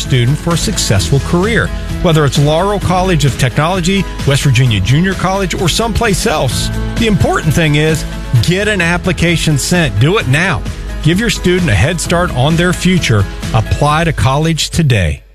student for a successful career. Whether it's Laurel College of Technology, West Virginia Junior College, or someplace else, the important thing is get an application sent. Do it now. Give your student a head start on their future. Apply to college today.